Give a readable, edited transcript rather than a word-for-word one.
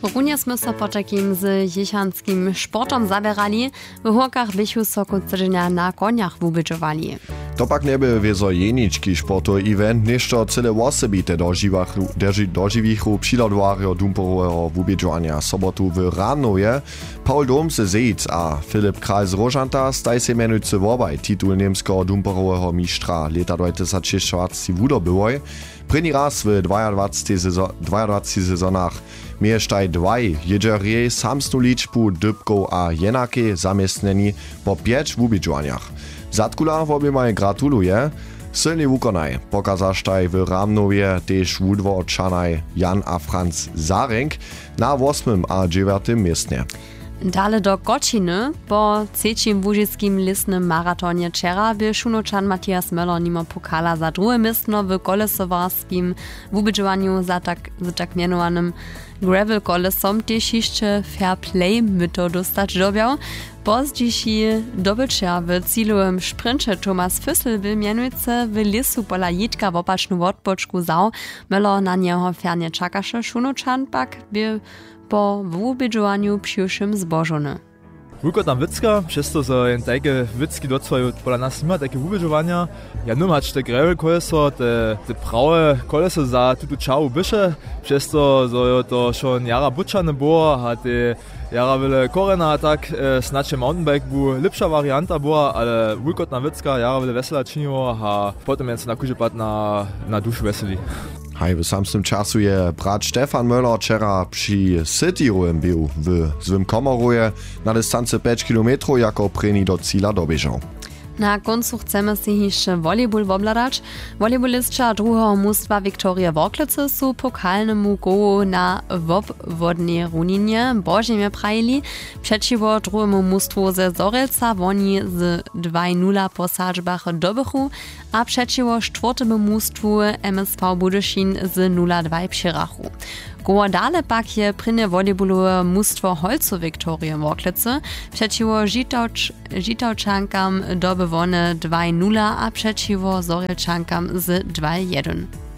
Runie sme so po takim z jesianskim sportom zabierali, w Hórkach bychu soku tydzienia na koniach wubydżowali. To pak nieby wiezo jeniczki sportowy event, ništo cyle osobite dožiwichu přilodwario dumporového wubydżowania sobotu w Ranoje. Paul Domse Zejc a Filip Král z Rožanta staj se menujúce wobaj titul niemskiego dumporového mistra leta 2026 wudobywoj. První raz w 22 sezonach miesztaj dwaj jedżerie samsnu liczbu dybków a jenakie zamiestneni po 5 wubydżowaniach. Zatkula wobie gratuluje. Silny wukonaj pokazaštaj w Ramnowie też wudworčanaj Jan a Franz Zarenk na 8. a 9. miejsce. Dale do Gočiny po trzecim łužickim listnym maratonie wczera by Szunočan Matthias Möller nimo pokala za drugie miejsce w kolesowarskim wubydżowaniu za tak mianowanym gravel kolesom też jeszcze fair play myto dostać dobiał. Pozdziejszy dobyczer w cílovym sprincie Thomas Füssel by mianujce w lisu pola Jitka w opačnu odbočku zał. Möller na niego fernie czakaše, Szunočan pak by po wubydżowaniu przyszłym zbożony. Wulko tam Witzka, przez to, że takie Witzki docwają pola nas nie ma takie wubydżowania. Ja nie mać te gravel koleso, te prawe koleso za tutu czału bysze, przez to, że to schon jara butczane było, a te jara wiele korena, tak znaczy mountainbike był lepsza warianta była, ale Wulko tam Witzka jara wiele wesela czyniło, a potem jest na kurzepad na dusz weseli. Hej, w samym czasu je brat Stefan Möller wczera przy Cityrujem był w swym komoruje na dystancji 5 km jako první do cíla dobieżał. Na końcu chcemy si jeszcze volleyball wobladać. Volleybalistka drugiego mustwa Wiktoria Worklice su pokalnemu gołu na wobwodnej runinie Bożemie prajili. Przeciwko drugiemu mustwu ze Zorelca woni z 2-0 po sadźbach dobychu, a przeciwko czwartemu mustwu MSV Budyszin z 0-2 przyrachu. Goło dale pak je prynne volejballowe mustwo Holcu Wiktorie Worklice przeciwko Żitałczankam dobywone 2-0, a przeciwko Zorelczankam z 2-1.